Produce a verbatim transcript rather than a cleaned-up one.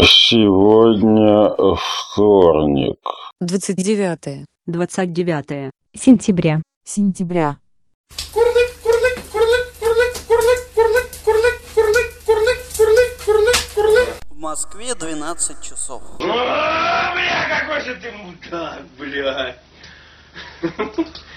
Сегодня вторник. двадцать девятое. двадцать девятое сентября. Сентября. Курлык, курлык, курлык, курлык, курлык, курлык, курлык, курлык, курлык, курлык, курлык, курлык. В Москве двенадцать часов. О, бля, какой же ты мудак, бля.